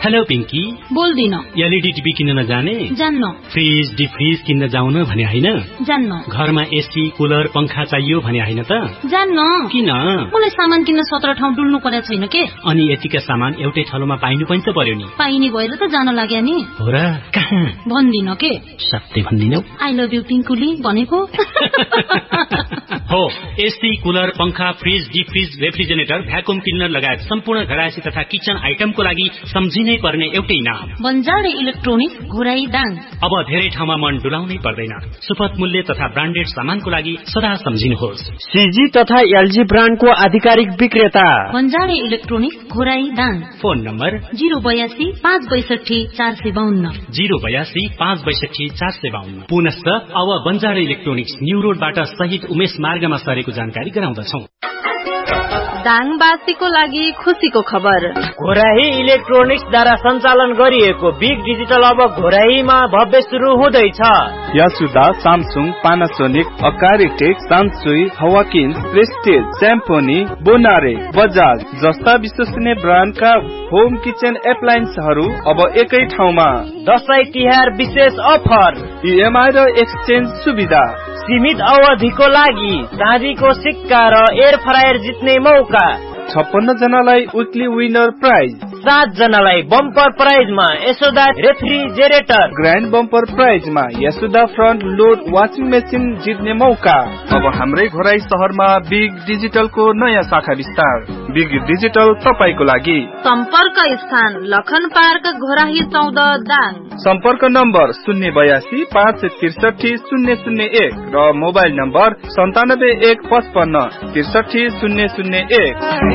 Hello Pinky, बोल्दिन। LED TV किन्न नजाने? जान्न। फ्रिज डिफ्रिज किन्न जाउन भने हैन? जान्न। घरमा एसी कुलर पंखा चाहियो भने हैन त? जान्न। किन? मलाई सामान किन्न 17 ठाउँ डुल्नु पर्या छैन के। अनि यतिका सामान एउटै ठाउँमा पाइनु पनि त पर्यो नि। पाइने भएर त जान लाग्या नि। हो र? कहाँ? भन्दिन के। सत्य भन्दिनौ? आई लभ यु पिंकुली भनेको। हो, एसी कुलर पंखा फ्रिज डिफ्रिज रेफ्रिजरेटर भ्याकुम क्लिनर लगायत सम्पूर्ण घरायसी तथा किचन आइटमको लागि सम्झिनै पर्ने एउटै नाम, बन्जारे इलेक्ट्रोनिक्स घोराई दाङ। अब धेरै ठाउँमा मन डुलाउनै पर्दैन। सुपथ मूल्य तथा ब्रान्डेड सामानको लागि सदा सम्झिनुहोस्। सीजी तथा एलजी ब्रान्डको आधिकारिक विक्रेता बन्जारे electronics Ghorahi Dang. Phone number 082 562 452 082 562 452। पुनश्च अब बन्जारे इलेक्ट्रोनिक्स न्यू रोडबाट शहीद उमेश मार्गमा सरेको जानकारी गराउँदछौं। दाङवासीको लागि खुसीको खबर। घोराही इलेक्ट्रोनिक्सद्वारा सञ्चालन गरिएको बिग डिजिटल अब घोराहीमा भव्य सुरु हुँदैछ। यासुदा, सामसुङ, पानासोनिक, अकारिटेक, सान्सुई, हवाकिन, प्रेस्टिज, स्याम्फोनी, बोनारे, बजाज जस्ता विश्वसनीय ब्रान्डका होम किचन एप्लायन्सहरू अब एकै ठाउँमा। दशैं तिहार विशेष अफर, इएमआई र एक्सचेन्ज सुविधा, सीमित अवधिको लागि चाँदीको सिक्का र एयर फ्रायर जित्ने मौका। 56 जनालाई विकली विनर प्राइज, 7 जनालाई bumper प्राइजमा Yashoda refrigerator, grand bumper प्राइजमा Yashoda front load washing machine जित्ने मौका। अब हाम्रै घोराई शहरमा बिग डिजिटलको नयाँ शाखा विस्तार। बिग डिजिटल तपाईको लागि। सम्पर्क स्थान लखन पार्क घोराही 14 दाङ। सम्पर्क नम्बर 082 563 001 र मोबाइल नम्बर 97 155 63 001।